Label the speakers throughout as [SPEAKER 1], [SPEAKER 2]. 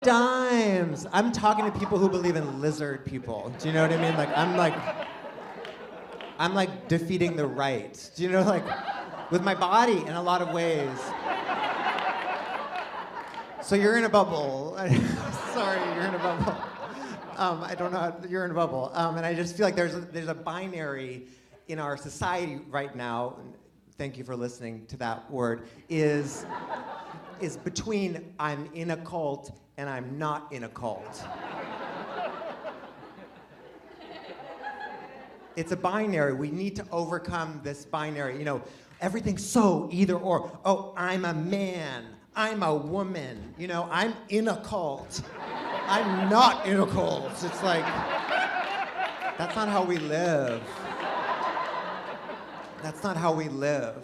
[SPEAKER 1] Dimes. I'm talking to people who believe in lizard people. Do you know what I mean? I'm like defeating the right. Do you know, like, with my body in a lot of ways. So you're in a bubble. Sorry, you're in a bubble. I don't know. You're in a bubble, and I just feel like there's a binary in our society right now. Thank you for listening to that word. Is between I'm in a cult and I'm not in a cult. It's a binary. We need to overcome this binary. You know, everything's so either or. Oh, I'm a man. I'm a woman. You know, I'm in a cult. I'm not in a cult. It's like, that's not how we live. That's not how we live.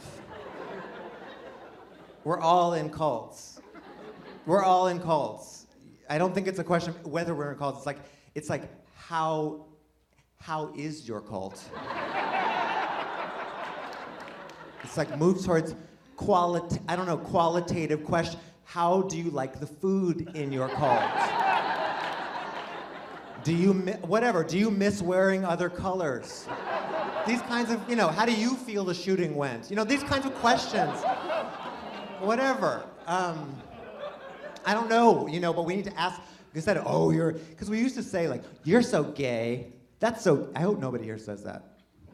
[SPEAKER 1] We're all in cults. We're all in cults. I don't think it's a question of whether we're in cults. It's like how is your cult? It's like move towards qualitative question. How do you like the food in your cult? Do you miss wearing other colors? These kinds of, how do you feel the shooting went? These kinds of questions. Whatever. I don't know, but we need to ask, instead of, because we used to say, like, you're so gay. That's so, I hope nobody here says that.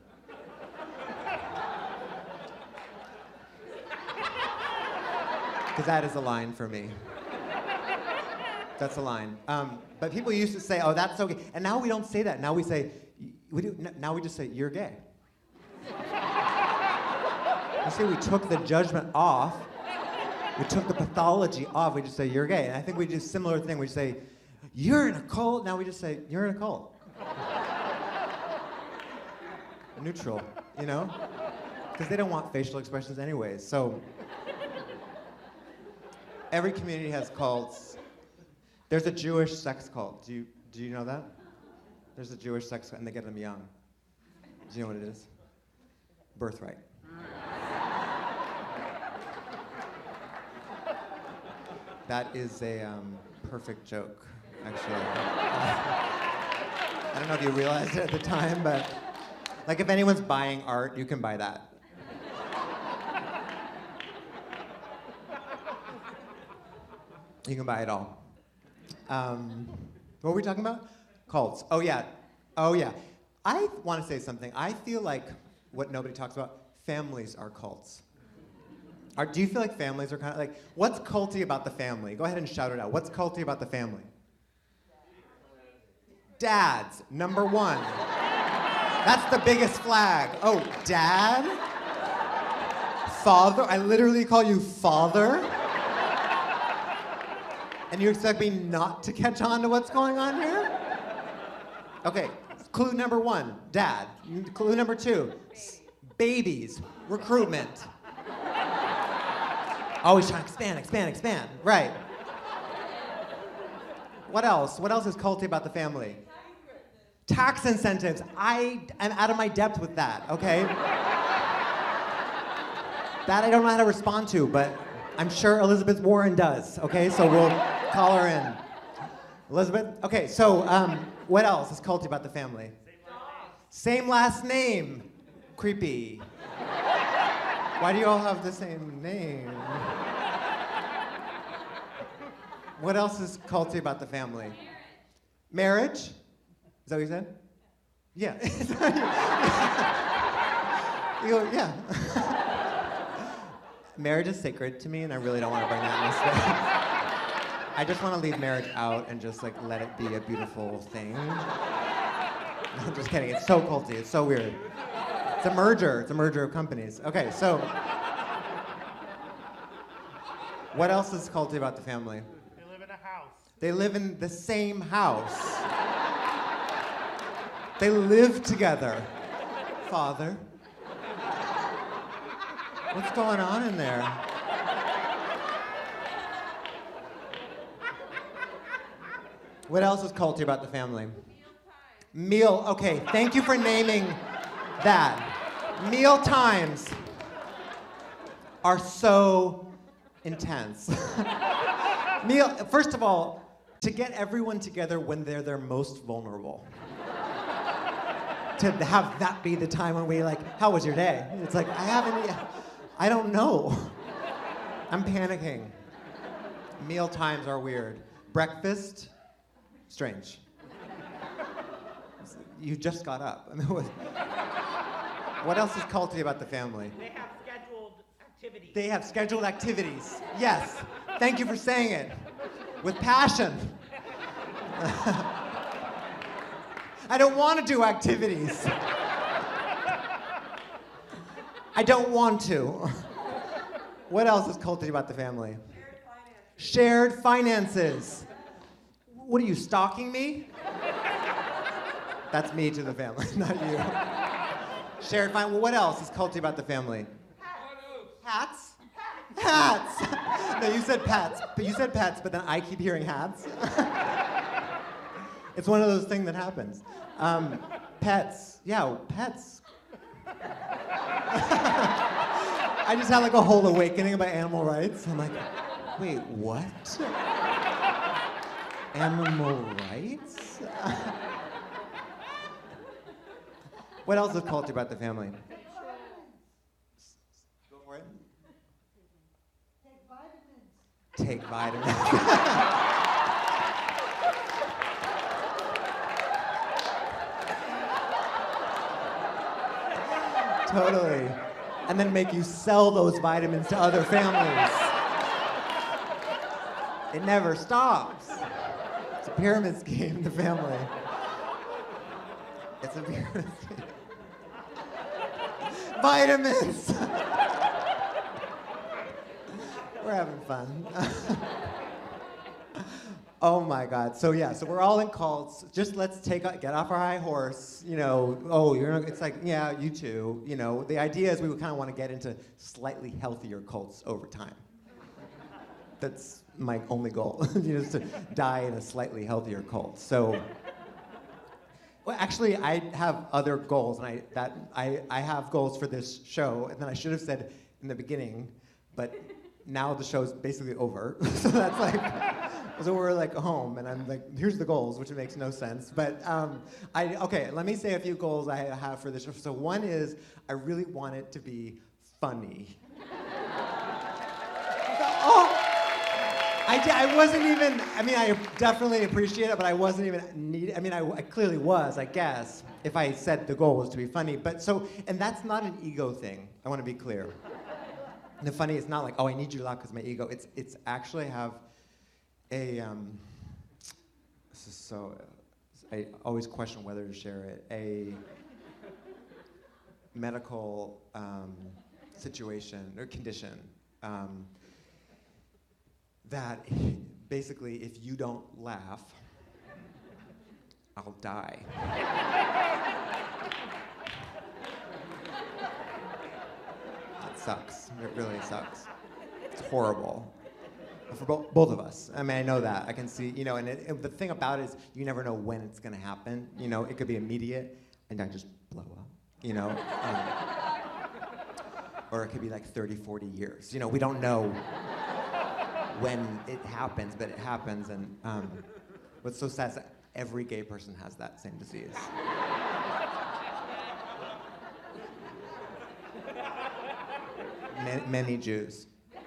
[SPEAKER 1] Because that is a line for me. That's a line. But people used to say, oh, that's so gay. And now we don't say that. Now we say, now we just say, you're gay. You see, we took the judgment off. We took the pathology off. We just say, you're gay. And I think we do a similar thing. We say, you're in a cult. Now we just say, you're in a cult. Neutral, Because they don't want facial expressions anyways. So every community has cults. There's a Jewish sex cult. Do you know that? There's a Jewish sex cult, and they get them young. Do you know what it is? Birthright. That is a perfect joke, actually. I don't know if you realized it at the time, but like if anyone's buying art, you can buy that. You can buy it all. What were we talking about? Cults. Oh yeah. I want to say something. I feel like what nobody talks about, families are cults. Do you feel like families are kind of like, what's culty about the family? Go ahead and shout it out. What's culty about the family? Dads, number one. That's the biggest flag. Oh, dad? Father? I literally call you father? And you expect me not to catch on to what's going on here? Okay, clue number one, dad. Clue number two, babies, recruitment. Always trying to expand. Right. What else? What else is culty about the family? Tax incentives. I am out of my depth with that, okay? That I don't know how to respond to, but I'm sure Elizabeth Warren does, okay? So we'll call her in. Elizabeth? Okay, so what else is culty about the family? Same last name. Creepy. Why do you all have the same name? What else is culty about the family? Marriage? Is that what you said? Yeah. You go, yeah. Marriage is sacred to me, and I really don't want to bring that in this way. I just want to leave marriage out and just like let it be a beautiful thing. No, I'm just kidding. It's so culty. It's so weird. It's a merger. It's a merger of companies. Okay, so what else is culty about the family?
[SPEAKER 2] They live in a house.
[SPEAKER 1] They live in the same house. They live together. Father. What's going on in there? What else is culty about the family? Meal. Okay, thank you for naming that. Meal times are so intense. First of all, to get everyone together when they're their most vulnerable. To have that be the time when we like, how was your day? It's like, I don't know. I'm panicking. Meal times are weird. Breakfast, strange. You just got up. I mean, what else is culty about the family?
[SPEAKER 2] They have scheduled activities.
[SPEAKER 1] They have scheduled activities. Yes. Thank you for saying it. With passion. I don't want to do activities. I don't want to. What else is culty about the family? Shared finances. What are you, stalking me? That's me to the family, not you. Shared finances. Well, what else is culty about the family? Hats. Hats. No, you said pets. But you said pets, but then I keep hearing hats. It's one of those things that happens. Pets. Yeah, pets. I just had like a whole awakening about animal rights. I'm like, wait, what? Animal rights? What else is culty about the family? Go for it. Take vitamins. Totally. And then make you sell those vitamins to other families. It never stops. It's a pyramid scheme, the family. It's a pyramid scheme. Vitamins! We're having fun. Oh my God. So yeah, so we're all in cults. Just let's get off our high horse. You know, it's like, yeah, you too. You know, the idea is we would kind of want to get into slightly healthier cults over time. That's my only goal, is to die in a slightly healthier cult. So, well, actually, I have other goals, and I have goals for this show, and then I should have said in the beginning, but now the show's basically over. So that's like, so we're like home, and I'm like, here's the goals, which makes no sense. But okay, let me say a few goals I have for this show. So one is I really want it to be funny. I wasn't even, I definitely appreciate it, but I wasn't even I clearly was, I guess, if I said the goal was to be funny. And that's not an ego thing. I want to be clear. The funny is not like, oh, I need you to laugh because my ego. It's actually have a, this is so, I always question whether to share it, a medical situation or condition that basically if you don't laugh, I'll die. It sucks. It really sucks. It's horrible. For both of us. I know that. I can see, and the thing about it is you never know when it's going to happen. It could be immediate and I just blow up, or it could be like 30, 40 years. We don't know when it happens, but it happens. And what's so sad is that every gay person has that same disease. Many Jews.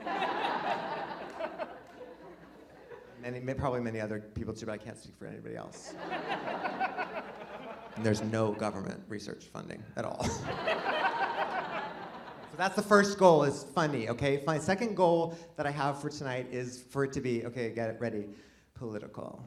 [SPEAKER 1] Probably many other people too, but I can't speak for anybody else. And there's no government research funding at all. So that's the first goal, is funny, okay? My second goal that I have for tonight is for it to be, okay, get it ready, political.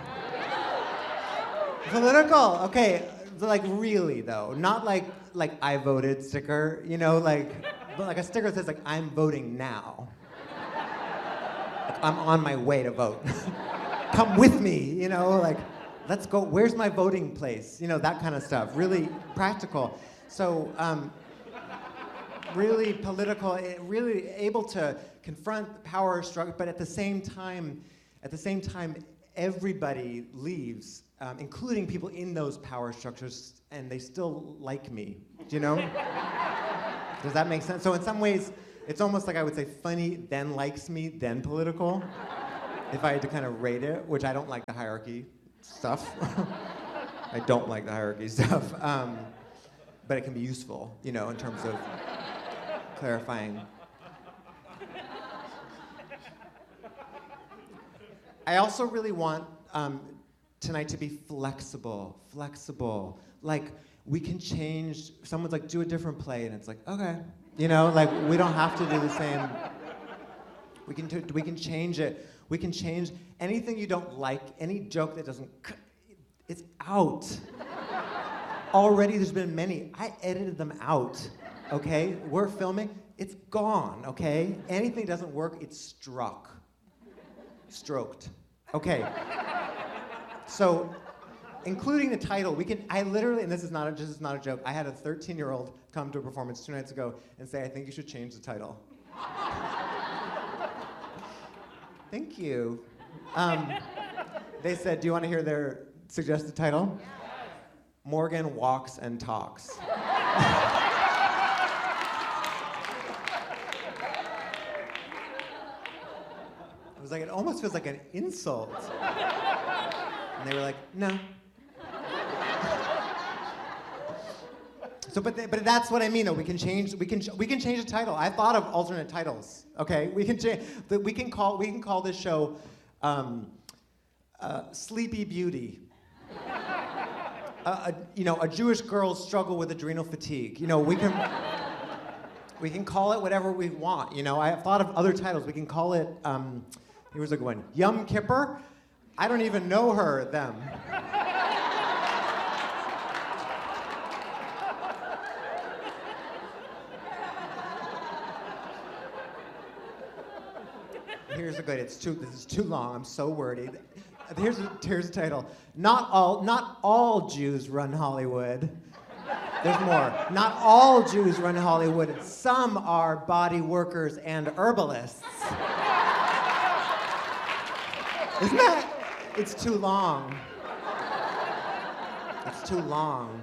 [SPEAKER 1] Political, okay, like really though, not like I voted sticker, but like a sticker that says like I'm voting now. Like, I'm on my way to vote. Come with me, let's go, where's my voting place? That kind of stuff, really practical. So, really political, really able to confront the power struggle, but at the same time, everybody leaves, including people in those power structures, and they still like me. Do you know? Does that make sense? So in some ways, it's almost like I would say funny, then likes me, then political. if I had to kind of rate it, which I don't like the hierarchy stuff. I don't like the hierarchy stuff. But it can be useful, in terms of clarifying. I also really want tonight to be flexible. Like, we can change, someone's like, do a different play, and it's like, okay. Like, we don't have to do the same. We can change it. We can change anything you don't like, any joke that doesn't, it's out. Already there's been many. I edited them out, okay? We're filming, it's gone, okay? Anything doesn't work, it's stroked. Okay. So, including the title, I literally, and this is not a joke, I had a 13-year-old come to a performance 2 nights ago and say, I think you should change the title. Thank you. They said, do you want to hear their suggested title? Yes. Morgan Walks and Talks. It was like, it almost feels like an insult. And they were like, no. So, but that's what I mean, though. We can change the title. I thought of alternate titles. Okay, we can call this show Sleepy Beauty. A Jewish girl's struggle with adrenal fatigue. We can call it whatever we want. I have thought of other titles. We can call it. Here's a good one. Yom Kippur. I don't even know them. Here's a good. This is too long. I'm so wordy. Here's the title. Not all Jews run Hollywood. There's more. Not all Jews run Hollywood. Some are body workers and herbalists. Isn't that? It's too long. It's too long.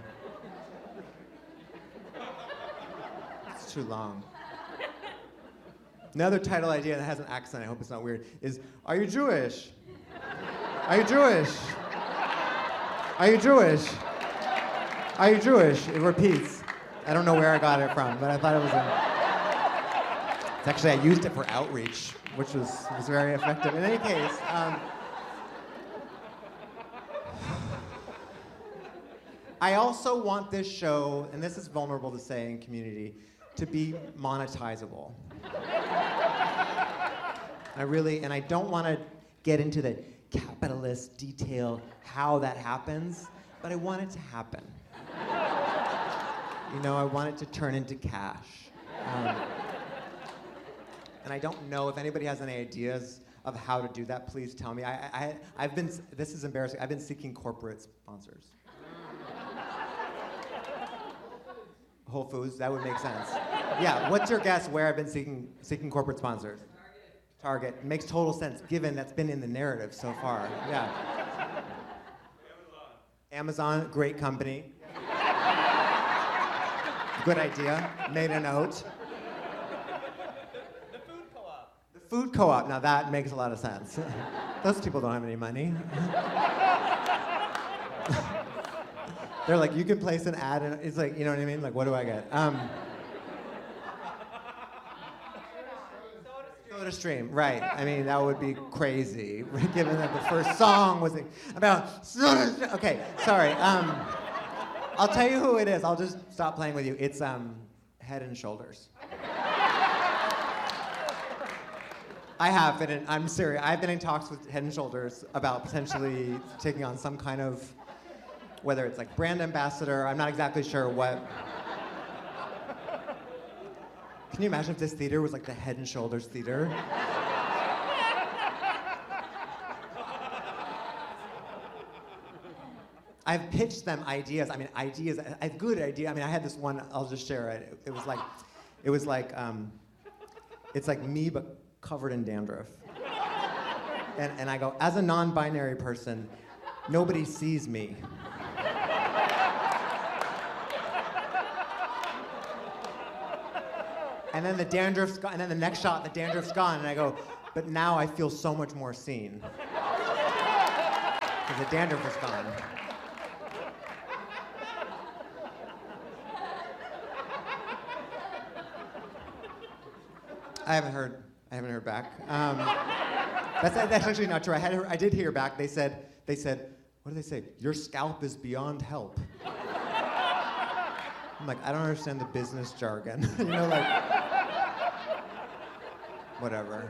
[SPEAKER 1] It's too long. Another title idea that has an accent, I hope it's not weird, is, Are you Jewish? Are you Jewish? Are you Jewish? Are you Jewish? It repeats. I don't know where I got it from, but I thought it was It's actually, I used it for outreach, which was very effective. In any case, I also want this show, and this is vulnerable to say in Community, to be monetizable. I don't want to get into the capitalist detail how that happens, but I want it to happen. I want it to turn into cash. And I don't know if anybody has any ideas of how to do that, please tell me. This is embarrassing, I've been seeking corporate sponsors. Whole Foods, that would make sense. Yeah, what's your guess where I've been seeking corporate sponsors? Target. It makes total sense, given that's been in the narrative so far. Yeah. Amazon, great company. Good idea. Made a note.
[SPEAKER 2] The food co-op.
[SPEAKER 1] The food co-op. Now that makes a lot of sense. Those people don't have any money. They're like, you can place an ad, and it's like, you know what I mean? Like, what do I get? SodaStream, right. I mean, that would be crazy, given that the first song was about SodaStream. Okay, sorry. I'll tell you who it is. I'll just stop playing with you. It's Head and Shoulders. I'm serious. I've been in talks with Head and Shoulders about potentially taking on some kind of, whether it's like brand ambassador, I'm not exactly sure what. Can you imagine if this theater was like the Head and Shoulders Theater? I've pitched them ideas. I mean, a good idea. I mean, I had this one, I'll just share it. It was like, it's like me, but covered in dandruff. And I go, as a non-binary person, nobody sees me. And then the dandruff's gone, and then the next shot, the dandruff's gone, and I go, But now I feel so much more seen. Because the dandruff is gone. I haven't heard back. That's actually not true. I did hear back. They said, what did they say? Your scalp is beyond help. I'm like, I don't understand the business jargon. You know, like, whatever.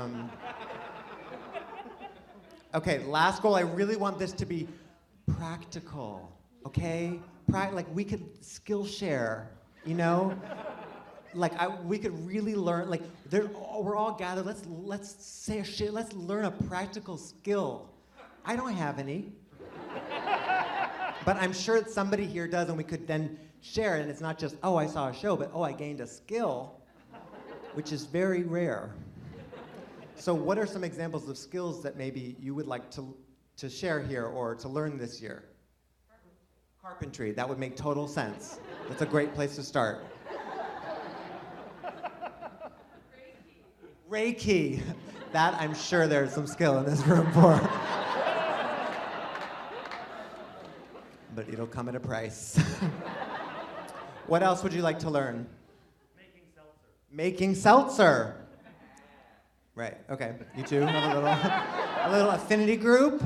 [SPEAKER 1] Okay, last goal. I really want this to be practical. Okay, like we could skill share. You know. Like we could really learn. Like we're all gathered. Let's learn a practical skill. I don't have any, but I'm sure that somebody here does, and we could then share it. And it's not just I saw a show, but I gained a skill, which is very rare. So what are some examples of skills that maybe you would like to share here or to learn this year? Carpentry. That would make total sense. That's a great place to start. Reiki. That I'm sure there's some skill in this room for. But it'll come at a price. What else would you like to learn?
[SPEAKER 3] Making seltzer.
[SPEAKER 1] Making seltzer. Right, okay. You two have a little affinity group?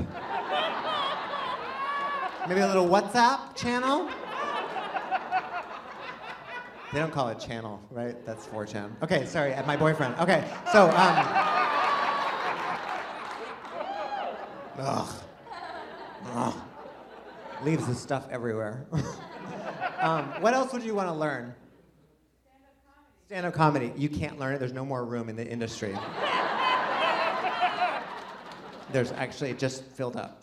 [SPEAKER 1] Maybe a little WhatsApp channel? They don't call it channel, right? That's 4chan. Okay, sorry, my boyfriend. Okay, so, leaves the stuff everywhere. What else would you want to learn? Stand-up comedy. You can't learn it. There's no more room in the industry. There's actually, it just filled up.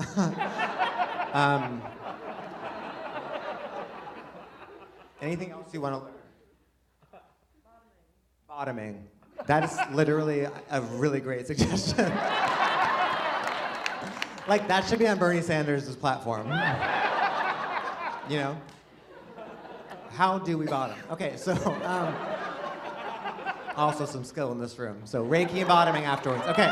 [SPEAKER 1] Anything else you want to learn? Bottoming. That is literally a really great suggestion. Like, that should be on Bernie Sanders' platform. You know? How do we bottom? Okay, so, also some skill in this room. So Reiki and bottoming afterwards. Okay,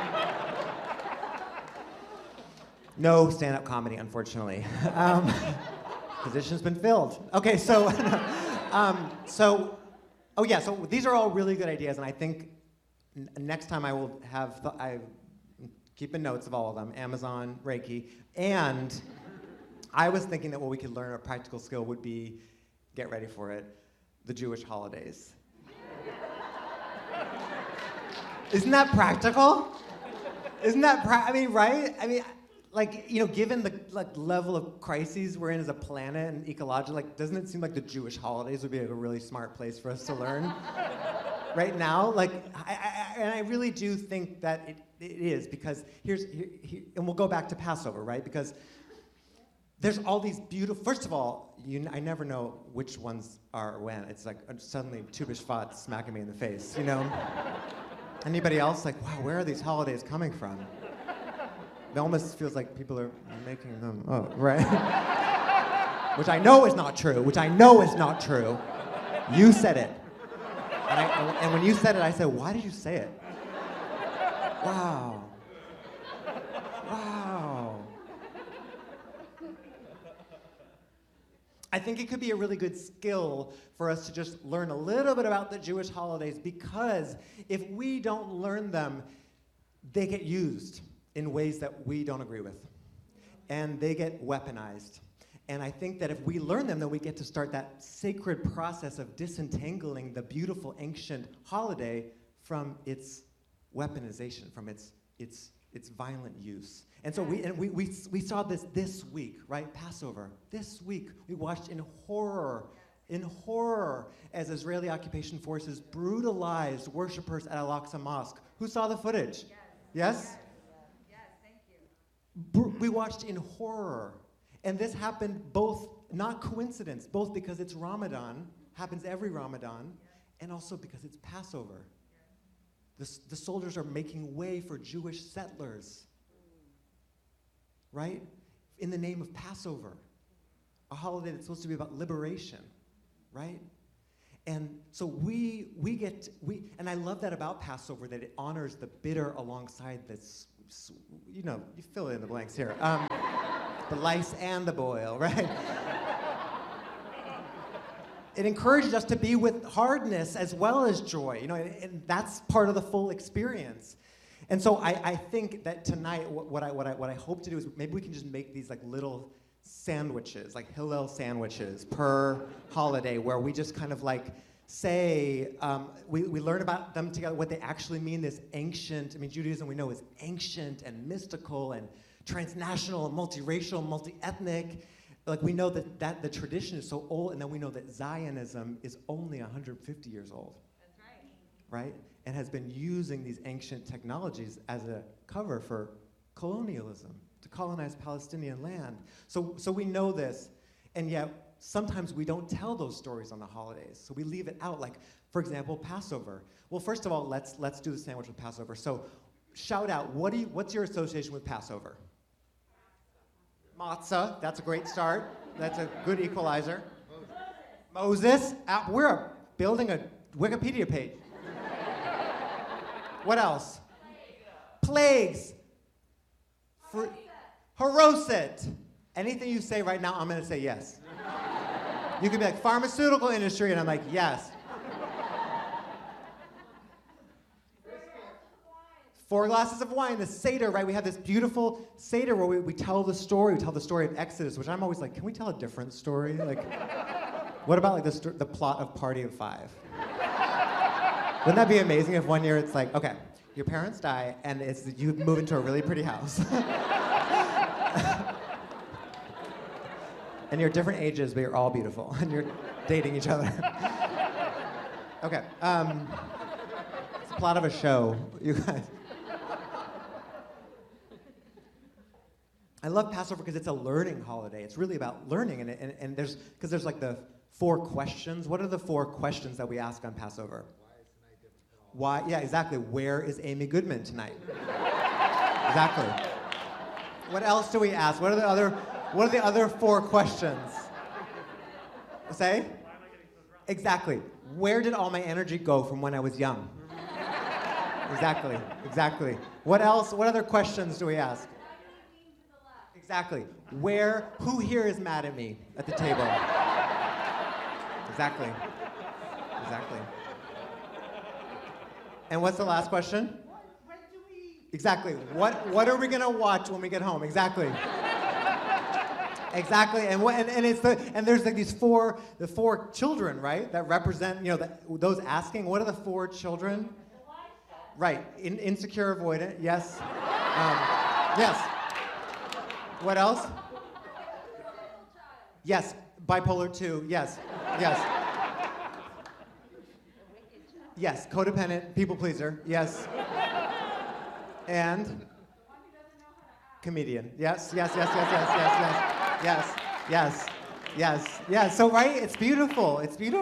[SPEAKER 1] no stand-up comedy, unfortunately. Position's been filled. Okay, so, so these are all really good ideas, and I think next time I will have, I'm keeping notes of all of them, Amazon, Reiki, and I was thinking that what we could learn, a practical skill would be, get ready for it, the Jewish holidays. Isn't that practical? Isn't that, I mean, right? I mean, like, you know, given the level of crises we're in as a planet and ecological, like, doesn't it seem like the Jewish holidays would be a really smart place for us to learn? Right now, like, I really do think that it is, because and we'll go back to Passover, right? Because there's all these beautiful, first of all, I never know which ones are when. It's like suddenly Tu B'Shvat smacking me in the face, you know? Anybody else? Like, wow, where are these holidays coming from? It almost feels like people are making them up, right? Which I know is not true. You said it. And when you said it, I said, why did you say it? Wow. I think it could be a really good skill for us to just learn a little bit about the Jewish holidays, because if we don't learn them, they get used in ways that we don't agree with. And they get weaponized. And I think that if we learn them, then we get to start that sacred process of disentangling the beautiful ancient holiday from its weaponization, from its violent use. And so we saw this week, right? Passover. This week, we watched in horror as Israeli occupation forces brutalized worshipers at Al-Aqsa Mosque. Who saw the footage? Yes?
[SPEAKER 4] Yes, thank you.
[SPEAKER 1] We watched in horror. And this happened both, not coincidence, both because it's Ramadan, happens every Ramadan, and also because it's Passover. The soldiers are making way for Jewish settlers, right? In the name of Passover, a holiday that's supposed to be about liberation, right? And so and I love that about Passover, that it honors the bitter alongside this, you fill in the blanks here. The lice and the boil, right? It encourages us to be with hardness as well as joy, and that's part of the full experience. And so I think that tonight, what I hope to do is maybe we can just make these like little sandwiches, like Hillel sandwiches per holiday, where we just kind of like say, we learn about them together, what they actually mean, this ancient, Judaism we know is ancient and mystical and transnational and multiracial, multi-ethnic. Like we know that the tradition is so old, and then we know that Zionism is only 150 years old.
[SPEAKER 4] That's right.
[SPEAKER 1] Right? And has been using these ancient technologies as a cover for colonialism, to colonize Palestinian land. So we know this, and yet sometimes we don't tell those stories on the holidays. So we leave it out, like, for example, Passover. Well, first of all, let's do the sandwich with Passover. So shout out, what's your association with Passover? Matzah, that's a great start. That's a good equalizer. Moses, we're building a Wikipedia page. What else? Plagues. Haroset. Anything you say right now, I'm going to say yes. You could be like, pharmaceutical industry, and I'm like, yes. 4 glasses of wine, the Seder, right? We have this beautiful Seder where we tell the story. We tell the story of Exodus, which I'm always like, can we tell a different story? Like, what about like the plot of Party of Five? Wouldn't that be amazing if one year it's like, okay, your parents die, and you move into a really pretty house. And you're different ages, but you're all beautiful, and you're dating each other. Okay, it's the plot of a show, you guys. I love Passover because it's a learning holiday. It's really about learning, and there's like the 4 questions. What are the 4 questions that we ask on Passover? Why? Yeah, exactly. Where is Amy Goodman tonight? Exactly. What else do we ask? What are the other 4 questions? Say? Exactly. Where did all my energy go from when I was young? Exactly. What else? What other questions do we ask? Exactly. Who here is mad at me at the table? Exactly. And what's the last question?
[SPEAKER 2] When do we?
[SPEAKER 1] Exactly. What are we gonna watch when we get home? Exactly. And there's like the 4 children, right? That represent, those asking. What are the 4 children? Right. Insecure, avoidant. Yes. Yes. What else? Yes. Bipolar 2. Yes. Yes, codependent, people pleaser, yes. And comedian, yes. So right, it's beautiful.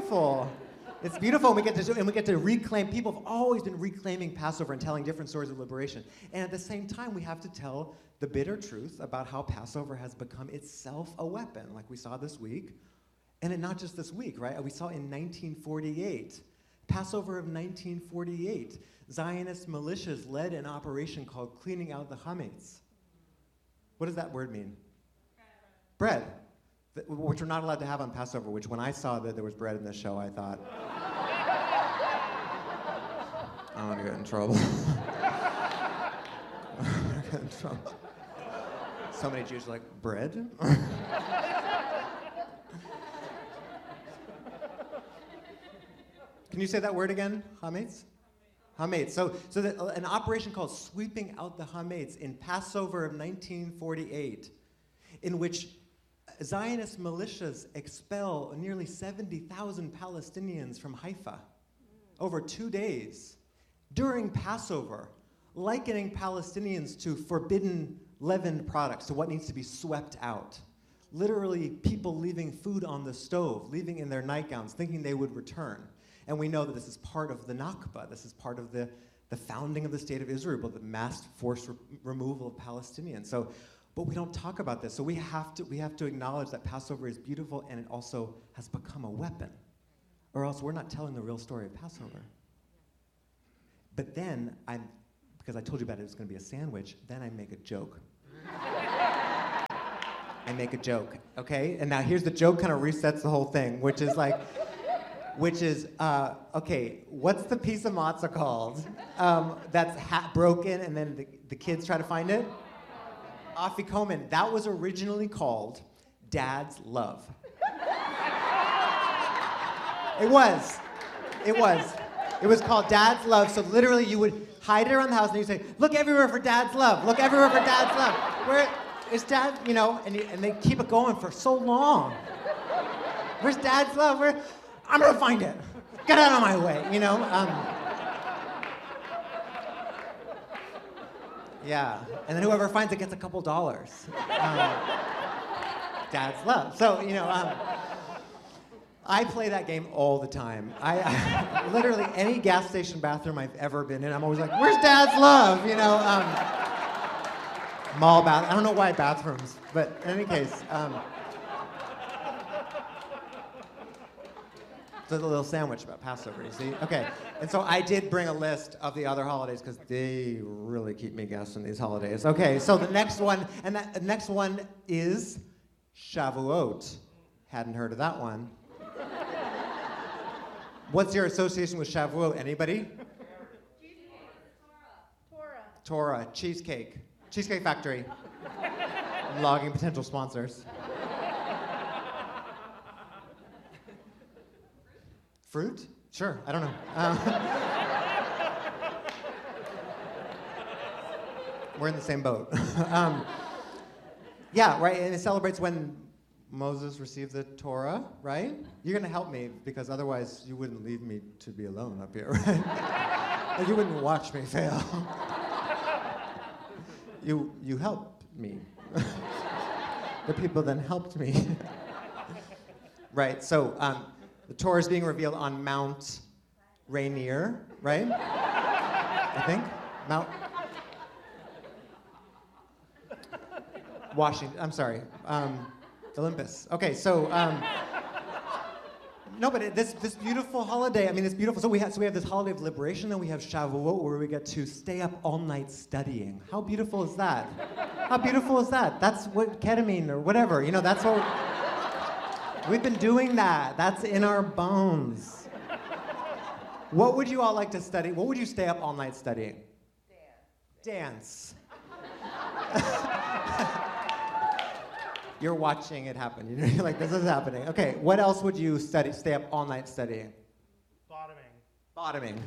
[SPEAKER 1] We get to reclaim. People have always been reclaiming Passover and telling different stories of liberation. And at the same time, we have to tell the bitter truth about how Passover has become itself a weapon, like we saw this week. And not just this week, right? We saw in 1948. Passover of 1948, Zionist militias led an operation called Cleaning Out the Hametz. What does that word mean? Bread. Which we're not allowed to have on Passover, which when I saw that there was bread in this show, I thought, I'm gonna get in trouble. So many Jews are like, bread? Can you say that word again? Hametz? Hametz. So an operation called Sweeping Out the Hametz in Passover of 1948, in which Zionist militias expel nearly 70,000 Palestinians from Haifa over 2 days during Passover, likening Palestinians to forbidden leavened products, to what needs to be swept out. Literally, people leaving food on the stove, leaving in their nightgowns, thinking they would return. And we know that this is part of the Nakba. This is part of the founding of the State of Israel, the mass forced removal of Palestinians. But we don't talk about this. So we have to acknowledge that Passover is beautiful, and it also has become a weapon or else we're not telling the real story of Passover. But then, because I told you about it was going to be a sandwich, then I make a joke. I make a joke, okay? And now here's the joke kind of resets the whole thing, which is, okay, what's the piece of matzah called that's broken and then the kids try to find it? Afikomen. That was originally called Dad's Love. It was. It was called Dad's Love. So literally you would hide it around the house and you'd say, look everywhere for Dad's love. Look everywhere for Dad's love. Where is Dad, and they keep it going for so long. Where's Dad's love? I'm gonna find it. Get out of my way, Yeah, and then whoever finds it gets a couple dollars. Dad's love. So, I play that game all the time. I literally, any gas station bathroom I've ever been in, I'm always like, where's Dad's love? Mall bath, I don't know why bathrooms, but in any case. It's a little sandwich about Passover, you see? Okay, and so I did bring a list of the other holidays because they really keep me guessing these holidays. Okay, so the next one, the next one is Shavuot. Hadn't heard of that one. What's your association with Shavuot? Anybody? Torah, cheesecake. Cheesecake Factory. I'm logging potential sponsors. Fruit? Sure, I don't know. We're in the same boat. Yeah, right, and it celebrates when Moses received the Torah, right? You're gonna help me because otherwise you wouldn't leave me to be alone up here, right? Like you wouldn't watch me fail. You helped me. The people then helped me. Right, so the Torah is being revealed on Mount Rainier, right? I think? Mount Washington, I'm sorry. Olympus. Okay, so no, but this beautiful holiday. I mean, it's beautiful. So we have this holiday of liberation, and we have Shavuot, where we get to stay up all night studying. How beautiful is that? How beautiful is that? That's what ketamine or whatever. That's what we've been doing. That's in our bones. What would you all like to study? What would you stay up all night studying? Dance. You're watching it happen. You're like, this is happening. Okay, what else would you stay up all night studying? Bottoming.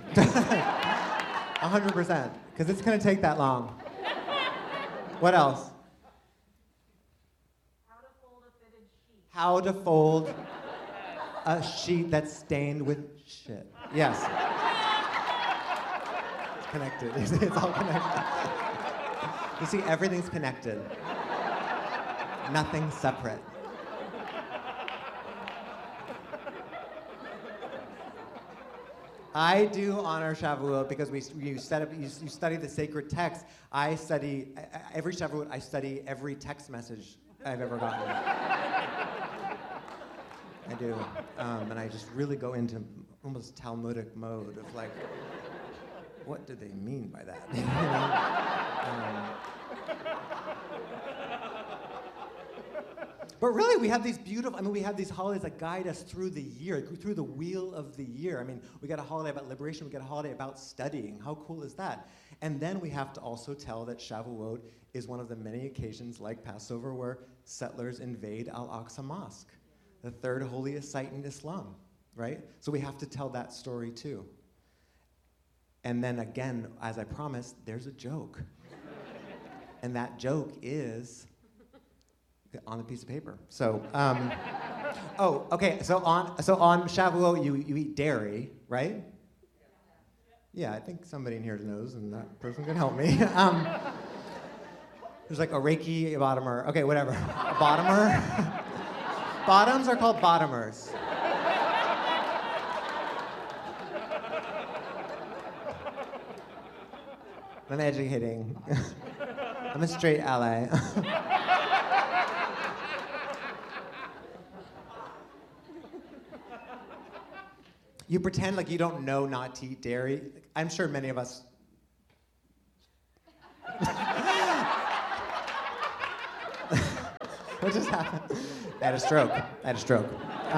[SPEAKER 1] 100%, because it's going to take that long. What else? How to fold a sheet that's stained with shit. Yes. It's connected. It's all connected. You see, everything's connected. Nothing separate. I do honor Shavuot because you study the sacred text. I study every Shavuot. I study every text message I've ever gotten. I do, and I just really go into almost Talmudic mode of like, what do they mean by that? But really, we have these we have these holidays that guide us through the year, through the wheel of the year. I mean, we got a holiday about liberation, we got a holiday about studying. How cool is that? And then we have to also tell that Shavuot is one of the many occasions, like Passover, where settlers invade Al-Aqsa Mosque, the third holiest site in Islam, right? So we have to tell that story too. And then again, as I promised, there's a joke. And that joke is on a piece of paper. So, okay. So on Shavuot, you eat dairy, right? Yeah, I think somebody in here knows, and that person can help me. There's like a Reiki, a bottomer. Okay, whatever. A bottomer. Bottoms are called bottomers. I'm educating. I'm a straight ally. You pretend like you don't know not to eat dairy. I'm sure many of us. What just happened? I had a stroke.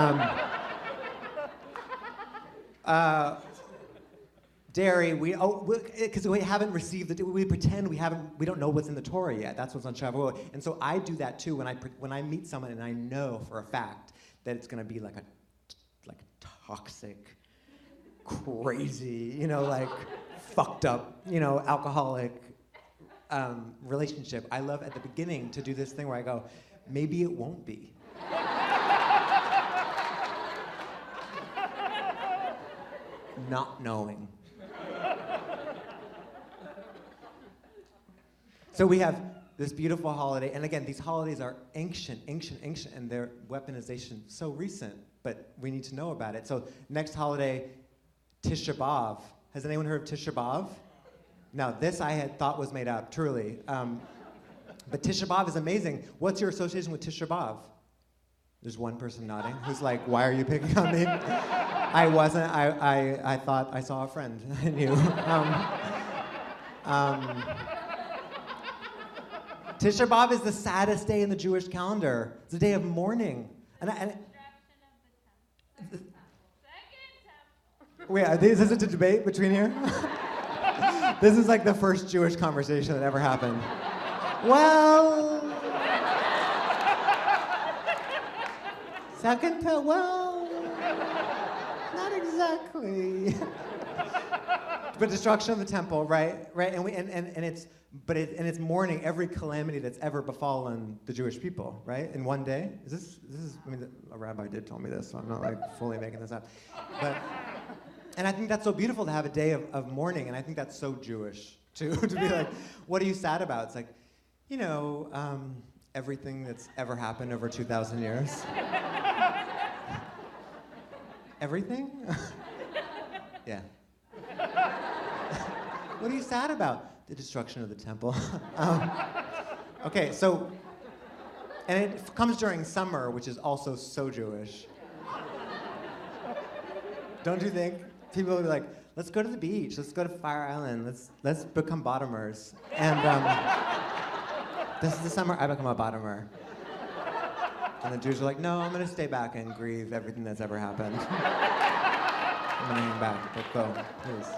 [SPEAKER 1] Dairy, because we haven't received we pretend we don't know what's in the Torah yet. That's what's on Shavuot. And so I do that too when I meet someone and I know for a fact that it's going to be like a toxic, crazy, like fucked up, alcoholic relationship. I love at the beginning to do this thing where I go, maybe it won't be. Not knowing. So we have this beautiful holiday, and again, these holidays are ancient, and their weaponization so recent, but we need to know about it. So next holiday, Tisha B'Av. Has anyone heard of Tisha B'Av? Now, this I had thought was made up, truly. But Tisha B'Av is amazing. What's your association with Tisha B'Av? There's one person nodding who's like, why are you picking on me? I wasn't. I thought I saw a friend I knew. Tisha B'Av is the saddest day in the Jewish calendar. It's a day of mourning. Wait, is this a debate between here? This is like the first Jewish conversation that ever happened. Well, not exactly. But destruction of the temple, right? And it's mourning every calamity that's ever befallen the Jewish people, right? In one day. A rabbi did tell me this, so I'm not like fully making this up. And I think that's so beautiful to have a day of mourning, and I think that's so Jewish too, to be like, what are you sad about? It's like, everything that's ever happened over 2,000 years. Everything? Yeah. What are you sad about? The destruction of the temple. Okay, so, and it comes during summer, which is also so Jewish. Don't you think? People will be like, let's go to the beach, let's go to Fire Island, let's become bottomers. And this is the summer I become a bottomer. And the Jews are like, no, I'm gonna stay back and grieve everything that's ever happened. I'm gonna hang back, let's go, please.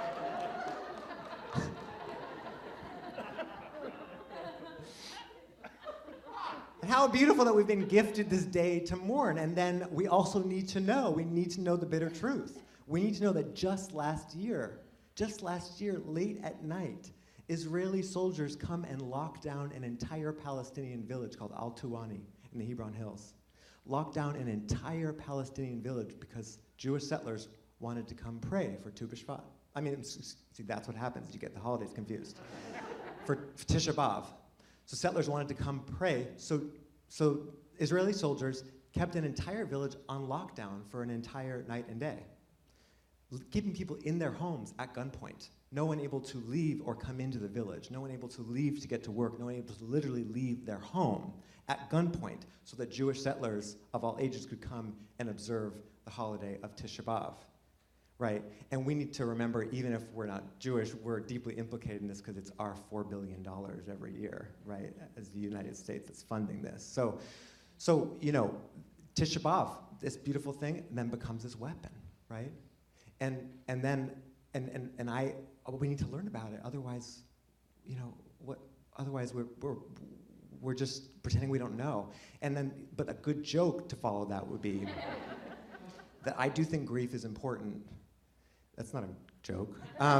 [SPEAKER 1] And how beautiful that we've been gifted this day to mourn. And then we also need to know the bitter truth. We need to know that just last year, late at night, Israeli soldiers come and lock down an entire Palestinian village called Al-Tuwani in the Hebron Hills. Locked down an entire Palestinian village because Jewish settlers wanted to come pray for Tu B'Shvat. See, that's what happens. You get the holidays confused. For Tisha B'Av. So settlers wanted to come pray. So Israeli soldiers kept an entire village on lockdown for an entire night and day, keeping people in their homes at gunpoint. No one able to leave or come into the village. No one able to leave to get to work. No one able to literally leave their home at gunpoint so that Jewish settlers of all ages could come and observe the holiday of Tisha B'Av, right? And we need to remember, even if we're not Jewish, we're deeply implicated in this because it's our $4 billion every year, right? As the United States that's funding this. So Tisha B'Av, this beautiful thing, then becomes this weapon, right? And we need to learn about it. Otherwise, Otherwise, we're just pretending we don't know. But a good joke to follow that would be that I do think grief is important. That's not a joke.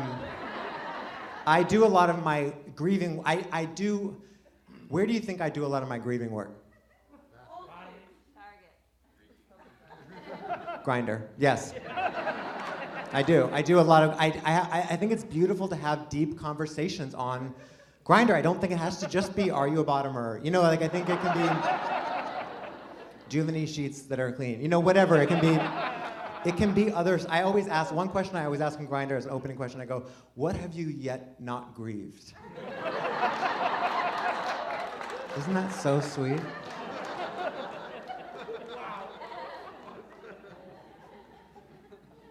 [SPEAKER 1] I do a lot of my grieving. Where do you think I do a lot of my grieving work?
[SPEAKER 4] Target.
[SPEAKER 1] Grindr. Yes. I do a lot of, I think it's beautiful to have deep conversations on Grindr. I don't think it has to just be, are you a bottomer? I think it can be, do you have any sheets that are clean? Whatever, it can be others. I always ask, one question I always ask in Grindr as an opening question, I go, what have you yet not grieved? Isn't that so sweet?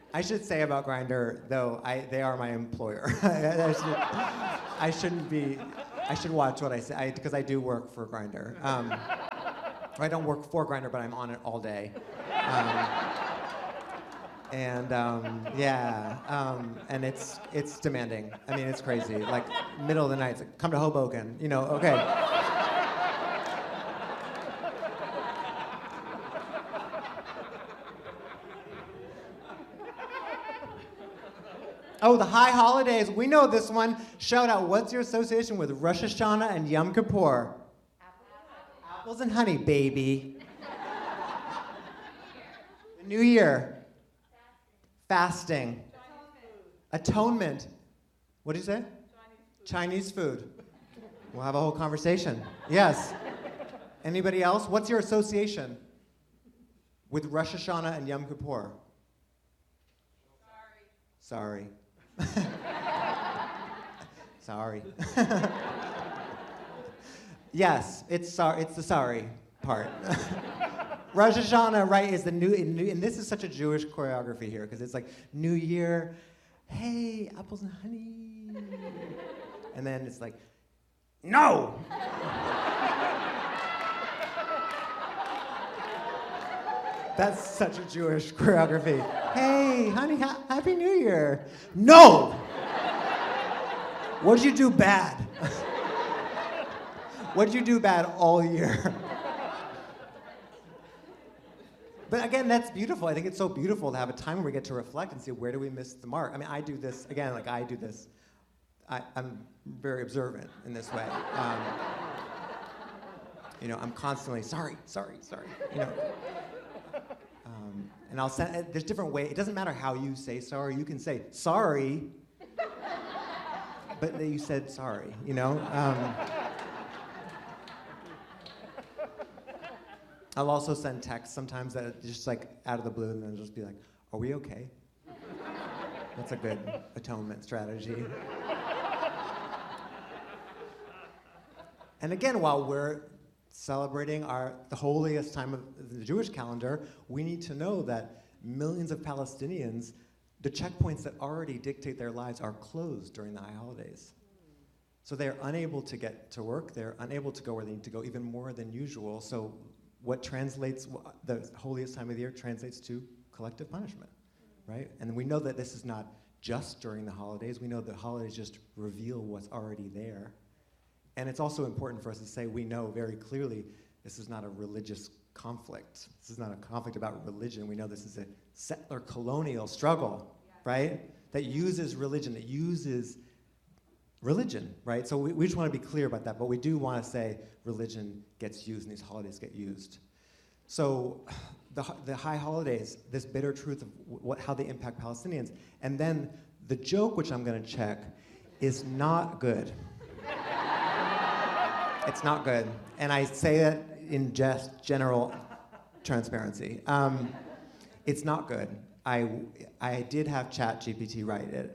[SPEAKER 1] I should say about Grindr, though, they are my employer. I shouldn't be. I should watch what I say because I do work for Grindr. I don't work for Grindr, but I'm on it all day. And it's demanding. I mean, it's crazy. Like middle of the night, it's like, come to Hoboken. You know, okay. Oh, the high holidays. We know this one. Shout out, what's your association with Rosh Hashanah and Yom Kippur? Apples and honey, baby. The New Year. Fasting. Atonement. What did you say? Chinese food. We'll have a whole conversation. Yes. Anybody else? What's your association with Rosh Hashanah and Yom Kippur? Sorry. Sorry. Yes, it's the sorry part. Rosh Hashanah, right, is the new, and this is such a Jewish choreography here, because it's like New Year, hey, apples and honey. And then it's like, no! That's such a Jewish choreography. Hey, honey, Happy New Year. No! What did you do bad? What did you do bad all year? But again, that's beautiful. I think it's so beautiful to have a time where we get to reflect and see where do we miss the mark. I mean, I do this, again, like I do this. I'm very observant in this way. I'm constantly, sorry. And I'll send, there's different ways. It doesn't matter how you say sorry. You can say sorry, but then you said sorry, I'll also send texts sometimes that are just like out of the blue, and then just be like, are we okay? That's a good atonement strategy. And again, while we're celebrating the holiest time of the Jewish calendar, we need to know that millions of Palestinians, the checkpoints that already dictate their lives are closed during the high holidays. So they're unable to get to work, they're unable to go where they need to go, even more than usual. So what translates, the holiest time of the year translates to collective punishment, right? And we know that this is not just during the holidays. We know that holidays just reveal what's already there. And it's also important for us to say we know very clearly this is not a religious conflict. This is not a conflict about religion. We know this is a settler colonial struggle, right? That uses religion, right? So we just want to be clear about that, but we do want to say religion gets used and these holidays get used. So the high holidays, this bitter truth of how they impact Palestinians, and then the joke, which I'm going to check, is not good. It's not good. And I say that in just general transparency. It's not good. I did have ChatGPT write it.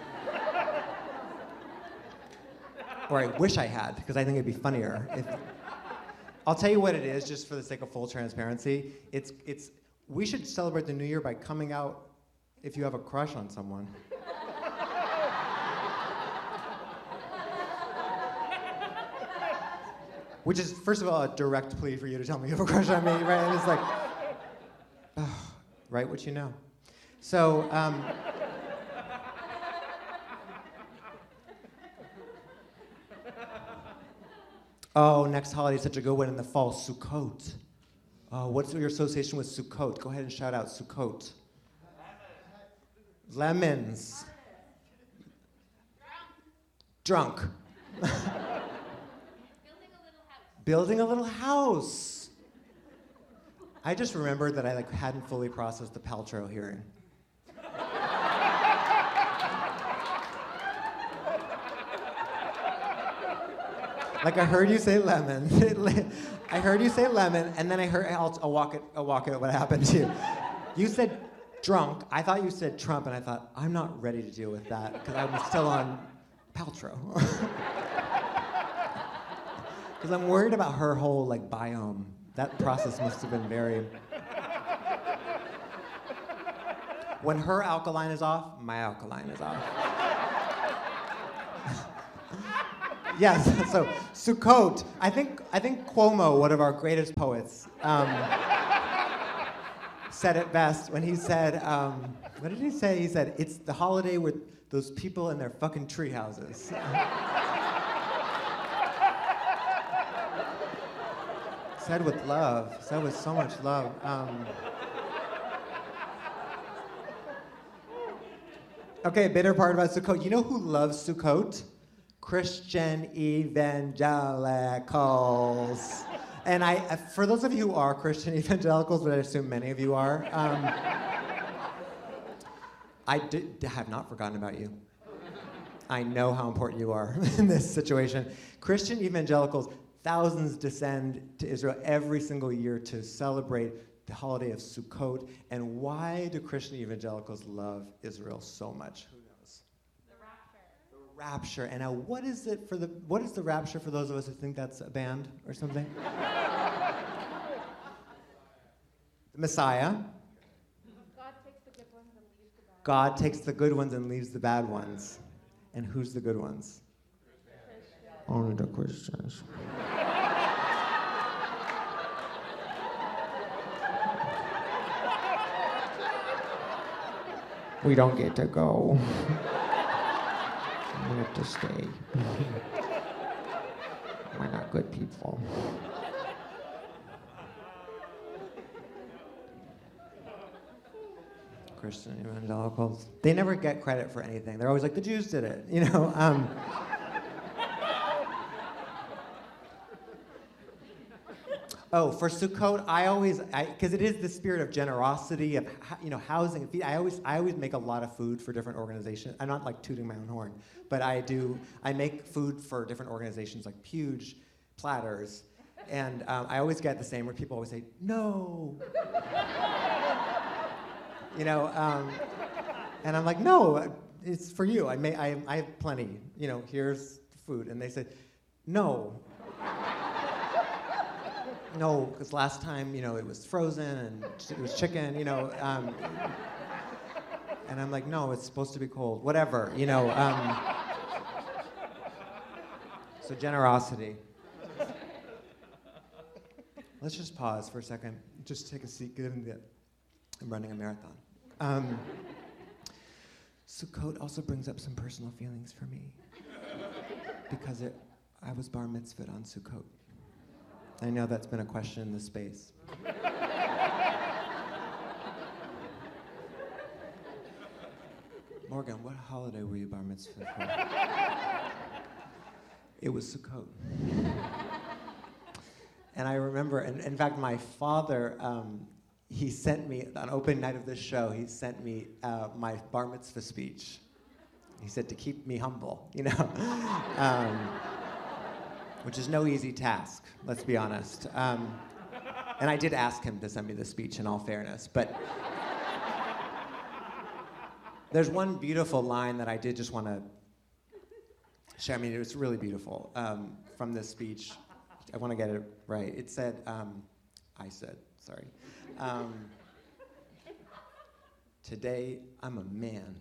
[SPEAKER 1] Or I wish I had, because I think it'd be funnier. I'll tell you what it is, just for the sake of full transparency. We should celebrate the New Year by coming out if you have a crush on someone. Which is, first of all, a direct plea for you to tell me you have a crush on me, right? And it's like, write what you know. So, next holiday is such a good one in the fall, Sukkot. What's your association with Sukkot? Go ahead and shout out Sukkot. Lemons. Drunk. Building a little house. I just remembered that I hadn't fully processed the Paltrow hearing. I heard you say lemon. I heard you say lemon, and then I'll walk it what happened to you. You said drunk. I thought you said Trump, and I thought, I'm not ready to deal with that, because I'm still on Paltrow. Because I'm worried about her whole biome. That process must have been very... When her alkaline is off, my alkaline is off. Yes, so Sukkot. I think Cuomo, one of our greatest poets, said it best when he said, what did he say? He said, it's the holiday with those people in their fucking tree houses. Said with love, said with so much love. Okay, bitter part about Sukkot. You know who loves Sukkot? Christian evangelicals. And for those of you who are Christian evangelicals, but I assume many of you are, I have not forgotten about you. I know how important you are in this situation. Christian evangelicals, thousands descend to Israel every single year to celebrate the holiday of Sukkot. And why do Christian evangelicals love Israel so much? Who knows?
[SPEAKER 4] The rapture.
[SPEAKER 1] The rapture. And now what is the rapture for those of us who think that's a band or something? The Messiah.
[SPEAKER 4] God takes the good ones and leaves the bad.
[SPEAKER 1] God takes the good ones and leaves the bad ones. And who's the good ones? Only the Christians. We don't get to go. We have to stay. We're not good people. Christian evangelicals. They never get credit for anything. They're always like, the Jews did it, you know? Oh, for Sukkot, because it is the spirit of generosity, of housing and feed. I always make a lot of food for different organizations. I'm not like tooting my own horn, but I make food for different organizations, like huge platters, and I always get the same where people always say no, and I'm like, no, it's for you. I have plenty. Here's the food, and they say no. No, because last time, it was frozen and it was chicken, and I'm like, no, it's supposed to be cold, whatever, So generosity. Let's just pause for a second, just take a seat, given that I'm running a marathon. Sukkot also brings up some personal feelings for me, because I was bar mitzvahed on Sukkot. I know that's been a question in this space. Morgan, what holiday were you bar mitzvah for? It was Sukkot. And I remember, and in fact, my father, he sent me, on opening night of this show, he sent me my bar mitzvah speech. He said to keep me humble, which is no easy task, let's be honest. And I did ask him to send me the speech in all fairness, but there's one beautiful line that I did just want to share. I mean, it was really beautiful from this speech. I want to get it right. It said, today I'm a man.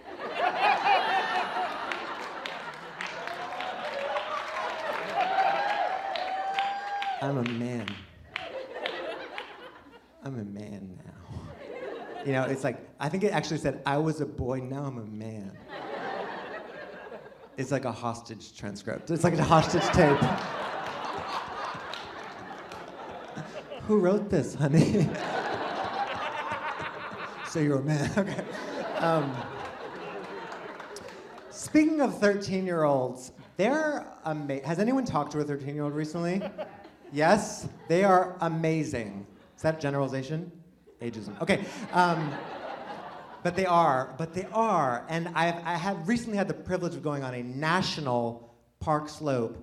[SPEAKER 1] I'm a man. I'm a man now. It's like, I think it actually said, I was a boy, now I'm a man. It's like a hostage transcript. It's like a hostage tape. Who wrote this, honey? So you're a man, okay. Speaking of 13-year-olds, has anyone talked to a 13-year-old recently? Yes? They are amazing. Is that generalization? Ageism. Okay. But they are. And I have recently had the privilege of going on a national Park Slope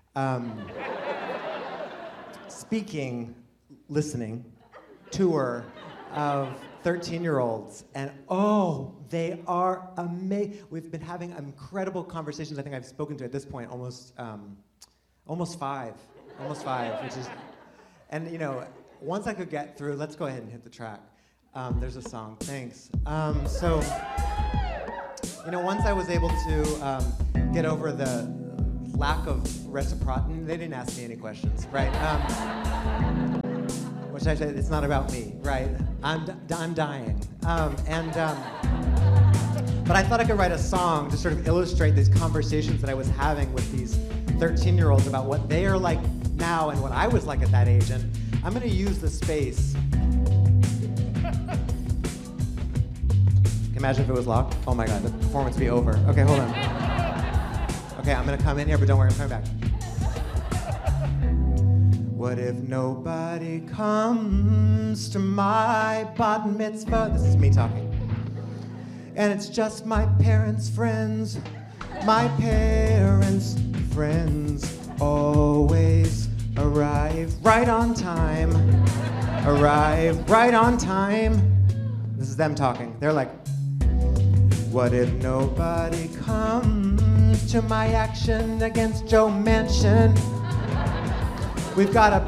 [SPEAKER 1] listening tour of 13-year-olds. And they are amazing. We've been having incredible conversations. I think I've spoken to at this point almost five, which is, and once I could get through, let's go ahead and hit the track. There's a song. Thanks. So, once I was able to get over the lack of reciprocity, they didn't ask me any questions, right? Which I said, it's not about me, right? I'm dying. But I thought I could write a song to sort of illustrate these conversations that I was having with these 13-year-olds about what they are like now and what I was like at that age. And I'm going to use the space. Imagine if it was locked. Oh my God, the performance would be over. Okay, hold on. Okay, I'm going to come in here, but don't worry, I'm coming back. What if nobody comes to my bat mitzvah? This is me talking. And it's just my parents' friends. My parents' friends always arrive right on time. Arrive right on time. This is them talking. They're like, what if nobody comes to my action against Joe Manchin? We've got a